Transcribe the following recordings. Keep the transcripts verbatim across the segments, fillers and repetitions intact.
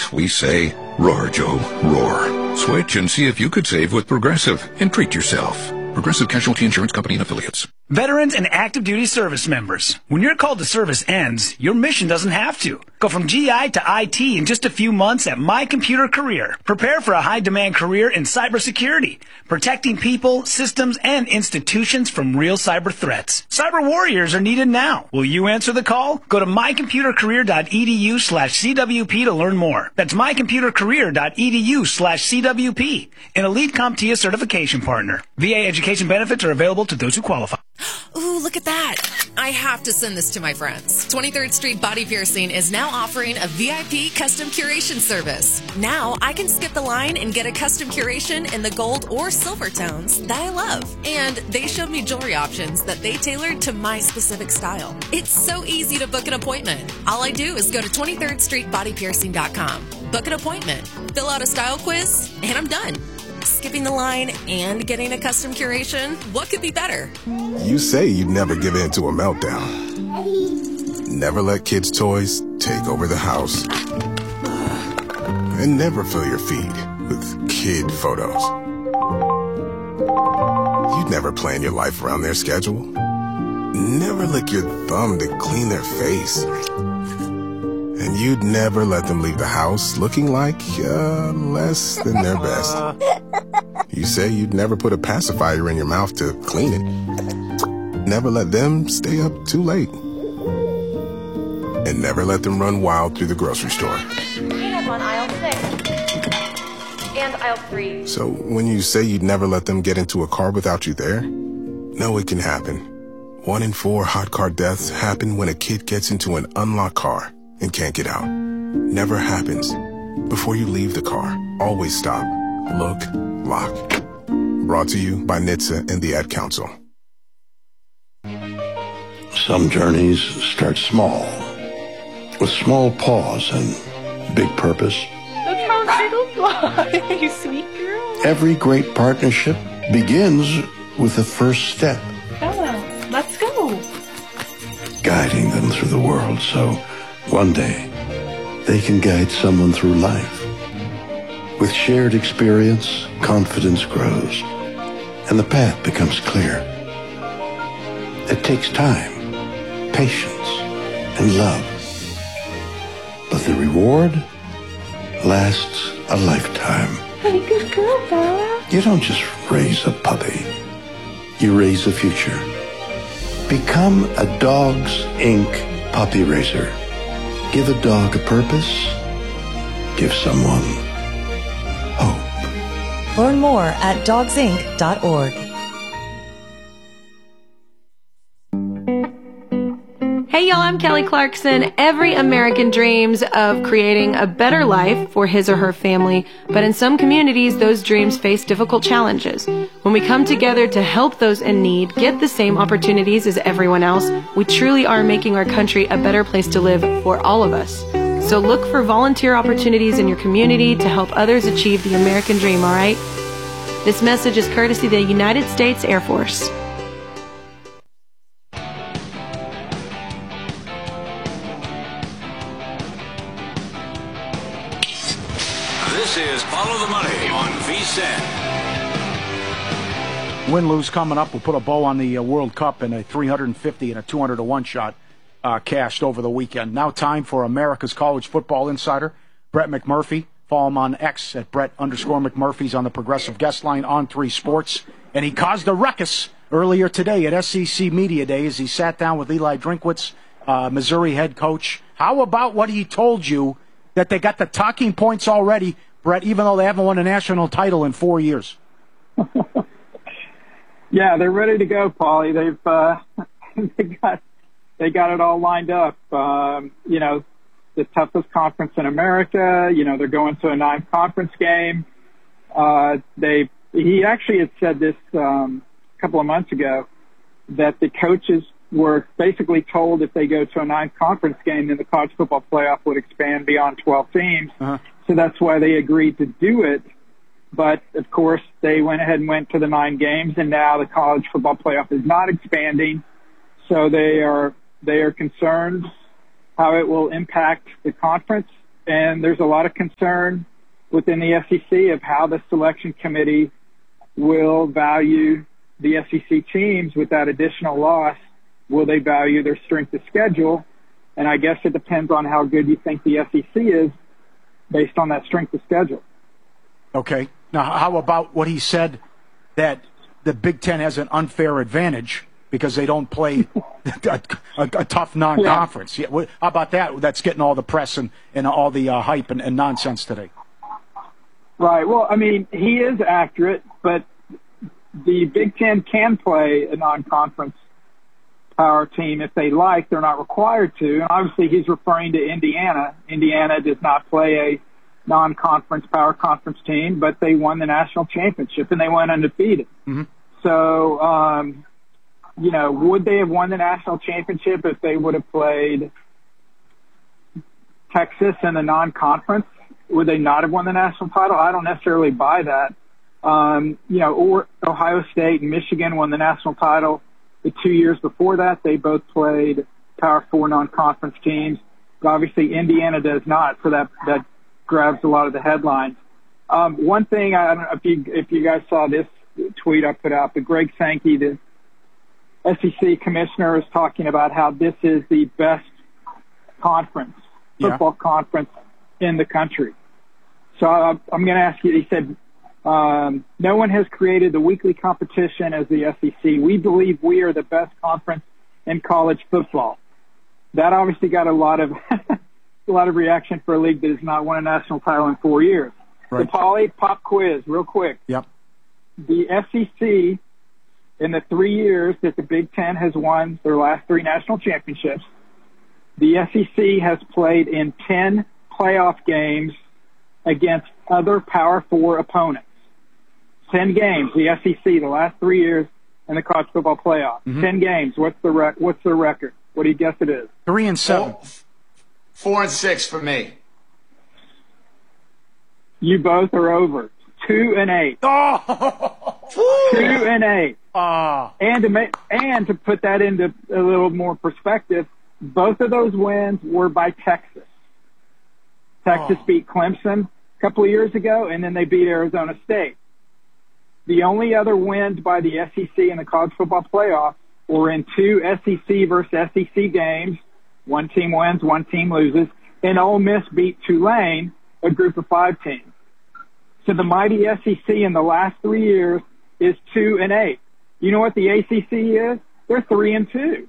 it, we say, roar, Joe, roar. Switch and see if you could save with Progressive and treat yourself. Progressive Casualty Insurance Company and Affiliates. Veterans and active duty service members, when your call to service ends, your mission doesn't have to. Go from G I to I T in just a few months at My Computer Career. Prepare for a high-demand career in cybersecurity, protecting people, systems, and institutions from real cyber threats. Cyber warriors are needed now. Will you answer the call? Go to mycomputercareer.edu slash CWP to learn more. That's mycomputercareer.edu slash CWP, an Elite CompTIA certification partner. V A education benefits are available to those who qualify. Ooh, look at that. I have to send this to my friends. twenty-third Street Body Piercing is now offering a V I P custom curation service. Now I can skip the line and get a custom curation in the gold or silver tones that I love. And they showed me jewelry options that they tailored to my specific style. It's so easy to book an appointment. All I do is go to twenty-third street body piercing dot com, book an appointment, fill out a style quiz, and I'm done. Skipping the line and getting a custom curation, what could be better? You say you'd never give in to a meltdown. Never let kids' toys take over the house. And never fill your feed with kid photos. You'd never plan your life around their schedule. Never lick your thumb to clean their face. And you'd never let them leave the house looking like uh, less than their best. You say you'd never put a pacifier in your mouth to clean it. Never let them stay up too late. And never let them run wild through the grocery store. We have on aisle six and aisle three. So when you say you'd never let them get into a car without you there, no, it can happen. One in four hot car deaths happen when a kid gets into an unlocked car and can't get out. Never happens. Before you leave the car, always stop, look, lock. Brought to you by N H T S A and the Ad Council. Some journeys start small, with small pause and big purpose. That's how turtles fly, you sweet girl. Every great partnership begins with the first step. Oh, let's go. Guiding them through the world so one day they can guide someone through life. With shared experience, confidence grows, and the path becomes clear. It takes time, patience, and love. But the reward lasts a lifetime. Hey, good girl, Bella. You don't just raise a puppy. You raise a future. Become a Dogs Incorporated puppy raiser. Give a dog a purpose. Give someone hope. Learn more at dogs inc dot org. Hey y'all, I'm Kelly Clarkson. Every American dreams of creating a better life for his or her family, but in some communities, those dreams face difficult challenges. When we come together to help those in need get the same opportunities as everyone else, we truly are making our country a better place to live for all of us. So look for volunteer opportunities in your community to help others achieve the American dream, all right? This message is courtesy of the United States Air Force. This is Follow the Money on V S I N. Win-lose coming up. We'll put a bow on the uh, World Cup and a three hundred fifty and a two hundred to one shot uh, cashed over the weekend. Now time for America's College Football Insider, Brett McMurphy. Follow him on X at Brett underscore McMurphy's on the Progressive Guest Line on three Sports. And he caused a ruckus earlier today at S E C Media Day as he sat down with Eli Drinkwitz, uh, Missouri head coach. How about what he told you, that they got the talking points already, Brett, even though they haven't won a national title in four years? Yeah, they're ready to go, Paulie. They've uh, they got they got it all lined up. Um, you know, the toughest conference in America. You know, they're going to a ninth conference game. Uh, they he actually had said this um, a couple of months ago, that the coaches were basically told if they go to a ninth conference game, then the college football playoff would expand beyond twelve teams. Uh-huh. So that's why they agreed to do it. But, of course, they went ahead and went to the nine games, and now the college football playoff is not expanding. So they are they are concerned how it will impact the conference. and there's a lot of concern within the S E C of how the selection committee will value the S E C teams with that additional loss. Will they value their strength of schedule? And I guess it depends on how good you think the S E C is based on that strength of schedule. Okay. Now, how about what he said that the Big Ten has an unfair advantage because they don't play a, a, a tough non-conference? Yeah. Yeah. How about that? That's getting all the press and, and all the uh, hype and, and nonsense today. Right. Well, I mean, he is accurate, but the Big Ten can play a non-conference power team if they like. They're not required to. And obviously, he's referring to Indiana. Indiana does not play a non-conference power conference team, but they won the national championship and they went undefeated. Mm-hmm. So, um, you know, would they have won the national championship if they would have played Texas in the non-conference? Would they not have won the national title? I don't necessarily buy that. Um, you know, or Ohio State and Michigan won the national title the two years before that. They both played Power Four non-conference teams. But obviously, Indiana does not, so that that grabs a lot of the headlines. Um, one thing, I don't know if you if you guys saw this tweet I put out, but Greg Sankey, the S E C commissioner, is talking about how this is the best conference, football yeah. conference in the country. So I, I'm going to ask you, he said, um, no one has created the weekly competition as the S E C. We believe we are the best conference in college football. That obviously got a lot of a lot of reaction for a league that has not won a national title in four years. Right. So, Paulie, pop quiz, real quick. Yep. The S E C, in the three years that the Big Ten has won their last three national championships, the S E C has played in ten playoff games against other Power Four opponents. Ten games, the S E C, the last three years in the college football playoff. Mm-hmm. Ten games. What's the rec- What's their record? What do you guess it is? Three and seven. Four, four and six for me. You both are over. Two and eight. Oh, two and eight. Oh. And to make, and to put that into a little more perspective, both of those wins were by Texas. Texas oh. beat Clemson a couple of years ago, and then they beat Arizona State. The only other wins by the S E C in the college football playoff were in two S E C versus S E C games. One team wins, one team loses. And Ole Miss beat Tulane, a group of five team. So the mighty S E C in the last three years is two and eight. You know what the A C C is? They're three and two.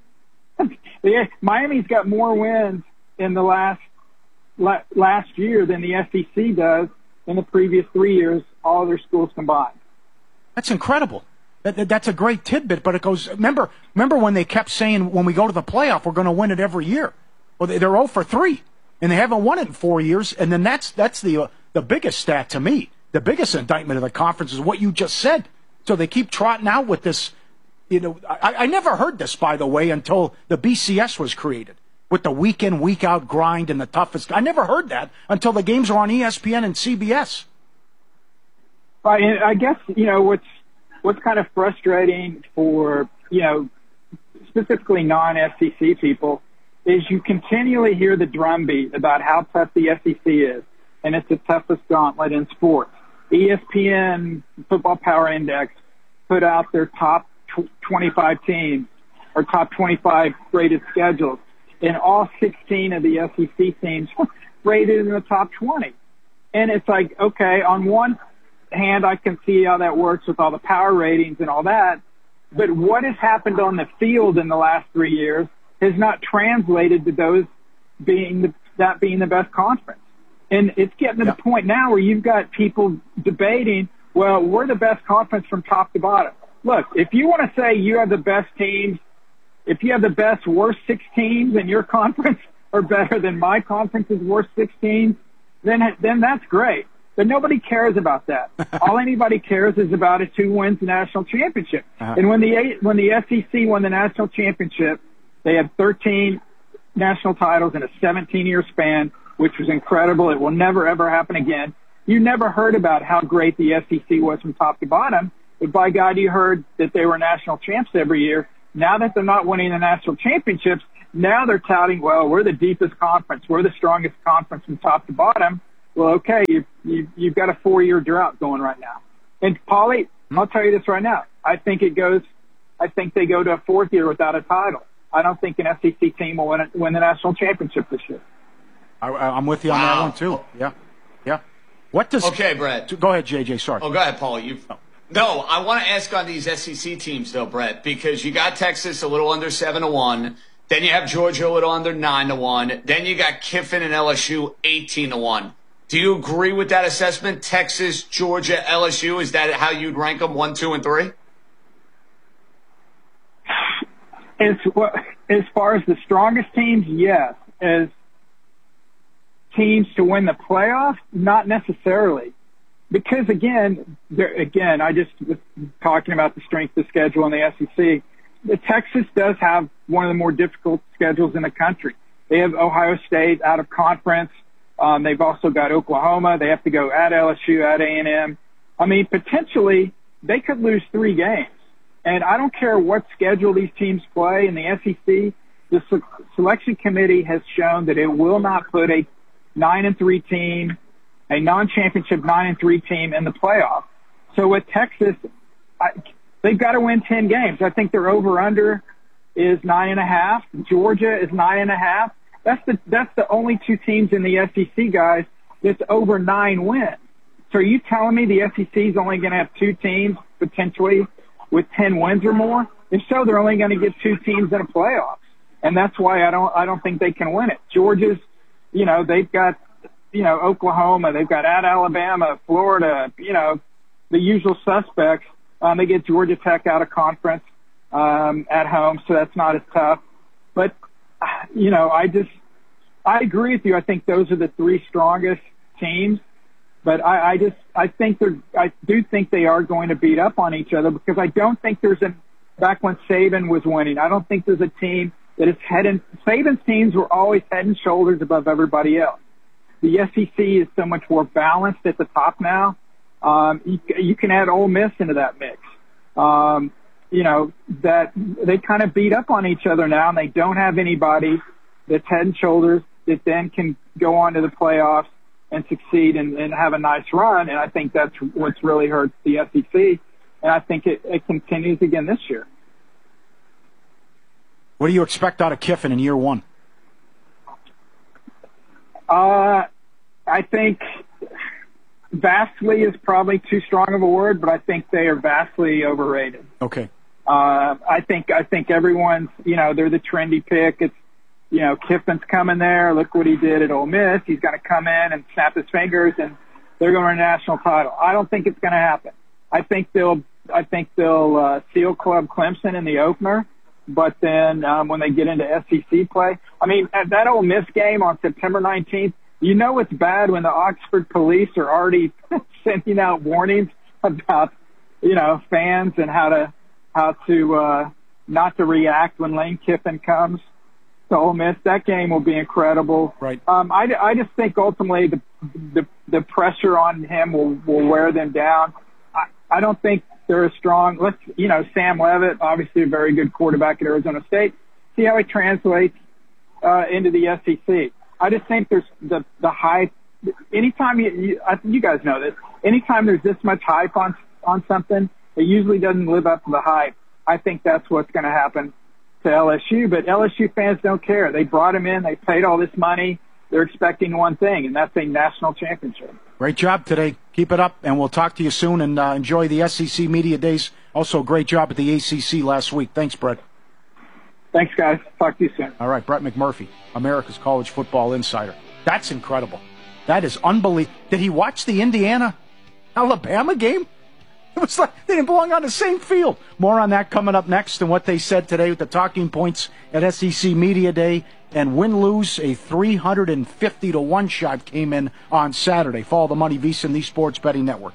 Miami's got more wins in the last last year than the S E C does in the previous three years, all of their schools combined. That's incredible. That, that, that's a great tidbit, but it goes, remember, remember when they kept saying when we go to the playoff, we're going to win it every year. Well, they, they're oh for three, and they haven't won it in four years, and then that's that's the uh, the biggest stat to me. The biggest indictment of the conference is what you just said. So they keep trotting out with this. You know, I, I never heard this, by the way, until the B C S was created, with the week in, week out grind and the toughest. I never heard that until the games are on E S P N and C B S. Right, and I guess, you know, what's what's kind of frustrating for, you know, specifically non-S E C people is you continually hear the drumbeat about how tough the S E C is, and it's the toughest gauntlet in sports. E S P N Football Power Index put out their top twenty-five teams, or top twenty-five rated schedules, and all sixteen of the S E C teams rated in the top twenty. And it's like, okay, on one hand, I can see how that works with all the power ratings and all that, but what has happened on the field in the last three years has not translated to those being the, that being the best conference. And it's getting to yep. the point now where you've got people debating, well, we're the best conference from top to bottom. Look, if you want to say you have the best teams, if you have the best worst six teams and your conference are better than my conference's worst six teams, then, then that's great. But nobody cares about that. All anybody cares is about is who wins the national championship. Uh-huh. And when the when the S E C won the national championship, they had thirteen national titles in a seventeen-year span, which was incredible. It will never, ever happen again. You never heard about how great the S E C was from top to bottom, but by God, you heard that they were national champs every year. Now that they're not winning the national championships, Now they're touting, well, we're the deepest conference. We're the strongest conference from top to bottom. Well, okay, you, you, you've got a four-year drought going right now. And, Paulie, mm-hmm. I'll tell you this right now. I think it goes – I think they go to a fourth year without a title. I don't think an S E C team will win, it, win the national championship this year. I, I'm with you on wow. that one, too. Yeah, yeah. What does – Okay, Brett. Go ahead, J J. Sorry. Oh, go ahead, Paul. You. Oh. No, I want to ask on these S E C teams, though, Brett, because you got Texas a little under seven to one. Then you have Georgia a little under nine to one. Then you got Kiffin and L S U eighteen to one. Do you agree with that assessment? Texas, Georgia, L S U, is that how you'd rank them, one, two, and three? As, as far as the strongest teams, yes. As teams to win the playoffs, not necessarily. Because, again, again, I just was talking about the strength of schedule in the S E C. The Texas does have one of the more difficult schedules in the country. They have Ohio State out of conference. Um, they've also got Oklahoma. They have to go at L S U, at A and M. I mean, potentially, they could lose three games. And I don't care what schedule these teams play in the S E C. The selection committee has shown that it will not put a nine and three team, a non-championship nine and three team in the playoff. So with Texas, I, they've got to win ten games. I think their over/under is nine and a half. Georgia is nine and a half. That's the that's the only two teams in the S E C, guys, that's over nine wins. So are you telling me the S E C is only going to have two teams potentially with ten wins or more? If so, they're only going to get two teams in a playoff, and that's why I don't I don't think they can win it. Georgia's, you know, they've got, you know, Oklahoma, they've got at Alabama, Florida, you know, the usual suspects. Um, they get Georgia Tech out of conference um, at home, so that's not as tough. But, you know, I just I agree with you. I think those are the three strongest teams. But I, I just I think they're I do think they are going to beat up on each other, because I don't think there's a back when Saban was winning, I don't think there's a team that is head and Saban's teams were always head and shoulders above everybody else. The S E C is so much more balanced at the top now. Um, you, you can add Ole Miss into that mix. Um, you know, that they kind of beat up on each other now, and they don't have anybody that's head and shoulders that then can go on to the playoffs and succeed and, and have a nice run. And I think that's what's really hurt the S E C. And I think it, it continues again this year. What do you expect out of Kiffin in year one? Uh, I think vastly is probably too strong of a word, but I think they are vastly overrated. Okay. Uh, I think, I think everyone's, you know, they're the trendy pick. It's, you know, Kiffin's coming there. Look what he did at Ole Miss. He's going to come in and snap his fingers, and they're going to win a national title. I don't think it's going to happen. I think they'll, I think they'll uh, seal Club Clemson in the opener. But then um, when they get into S E C play, I mean, at that Ole Miss game on September nineteenth, you know it's bad when the Oxford police are already sending out warnings about, you know, fans and how to how to uh, not to react when Lane Kiffin comes to Ole Miss. That game will be incredible. Right. Um, I, I just think ultimately the, the the pressure on him will will wear them down. I, I don't think they're a strong. Let's you know Sam Leavitt, obviously a very good quarterback at Arizona State. See how he translates uh, into the S E C. I just think there's the the hype. Anytime you, you I think you guys know this. Anytime there's this much hype on on something, it usually doesn't live up to the hype. I think that's what's going to happen to L S U. But L S U fans don't care. They brought him in. They paid all this money. They're expecting one thing, and that's a national championship. Great job today. Keep it up, and we'll talk to you soon, and uh, enjoy the S E C Media Days. Also, great job at the A C C last week. Thanks, Brett. Thanks, guys. Talk to you soon. All right, Brett McMurphy, America's College Football Insider. That's incredible. That is unbelievable. Did he watch the Indiana-Alabama game? It was like they didn't belong on the same field. More on that coming up next, and what they said today with the talking points at S E C Media Day. And win-lose, a three hundred fifty to one shot came in on Saturday. Follow the money, VSiN, the Sports Betting Network.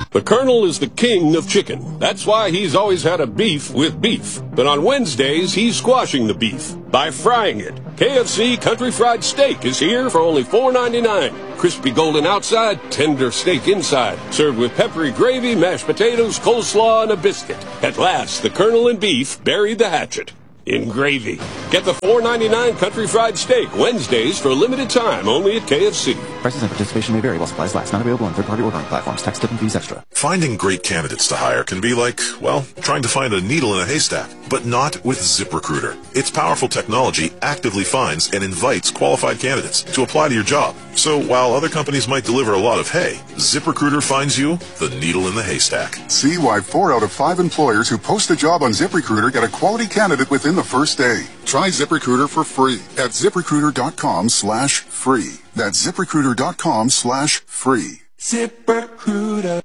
The Colonel is the king of chicken. That's why he's always had a beef with beef. But on Wednesdays, he's squashing the beef by frying it. K F C Country Fried Steak is here for only four ninety-nine. Crispy golden outside, tender steak inside. Served with peppery gravy, mashed potatoes, coleslaw, and a biscuit. At last, the Colonel and beef buried the hatchet in gravy. Get the four ninety-nine Country Fried Steak Wednesdays for a limited time only at K F C. Prices and participation may vary while supplies last. Not available on third-party ordering platforms. Tax, tip, and fees extra. Finding great candidates to hire can be like, well, trying to find a needle in a haystack, but not with ZipRecruiter. Its powerful technology actively finds and invites qualified candidates to apply to your job. So while other companies might deliver a lot of hay, ZipRecruiter finds you the needle in the haystack. See why four out of five employers who post a job on ZipRecruiter get a quality candidate within the first day. Try ZipRecruiter for free at ZipRecruiter.com slash free. That's ZipRecruiter.com slash free. ZipRecruiter.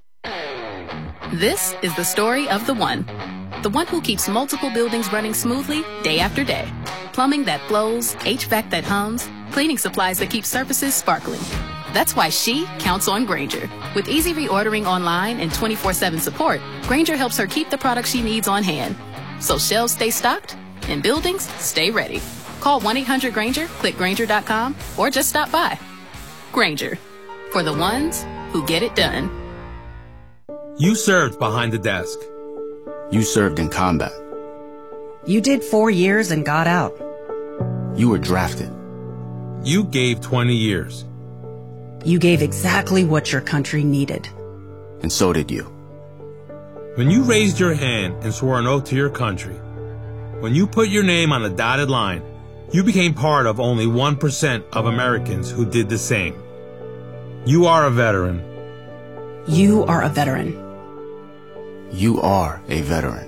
This is the story of the one. The one who keeps multiple buildings running smoothly day after day. Plumbing that flows, H V A C that hums, cleaning supplies that keep surfaces sparkling. That's why she counts on Grainger. With easy reordering online and twenty-four seven support, Grainger helps her keep the products she needs on hand. So shelves stay stocked and buildings stay ready. Call one eight hundred Grainger, click Grainger dot com, or just stop by. Grainger, for the ones who get it done. You served behind the desk. You served in combat. You did four years and got out. You were drafted. You gave twenty years. You gave exactly what your country needed. And so did you. When you raised your hand and swore an oath to your country, when you put your name on a dotted line, you became part of only one percent of Americans who did the same. You are a veteran. You are a veteran. You are a veteran.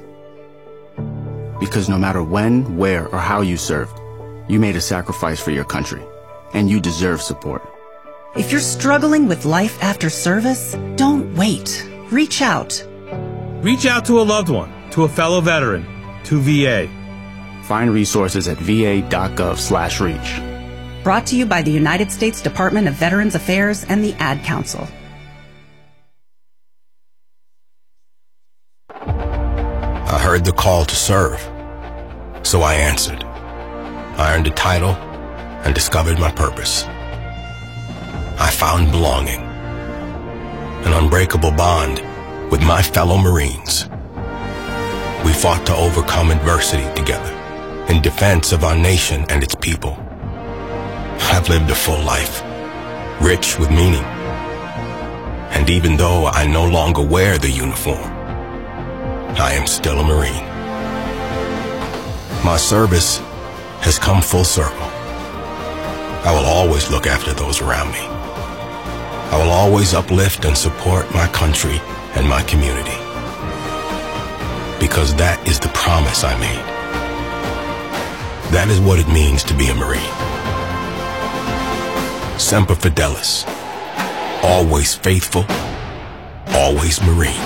Because no matter when, where, or how you served, you made a sacrifice for your country, and you deserve support. If you're struggling with life after service, don't wait. Reach out. Reach out to a loved one, to a fellow veteran, to V A. Find resources at va.gov slash reach. Brought to you by the United States Department of Veterans Affairs and the Ad Council. I heard the call to serve, so I answered. I earned a title and discovered my purpose. I found belonging, an unbreakable bond with my fellow Marines. We fought to overcome adversity together in defense of our nation and its people. I've lived a full life, rich with meaning. And even though I no longer wear the uniform, I am still a Marine. My service has come full circle. I will always look after those around me. I will always uplift and support my country and my community. Because that is the promise I made. That is what it means to be a Marine. Semper Fidelis. Always faithful. Always Marine.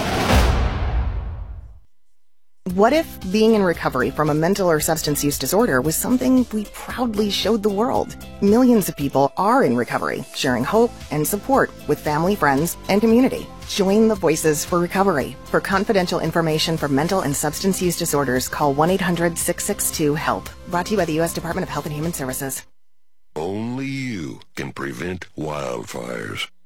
What if being in recovery from a mental or substance use disorder was something we proudly showed the world? Millions of people are in recovery, sharing hope and support with family, friends, and community. Join the Voices for Recovery. For confidential information for mental and substance use disorders, call one eight hundred six six two HELP. Brought to you by the U S Department of Health and Human Services. Only you can prevent wildfires.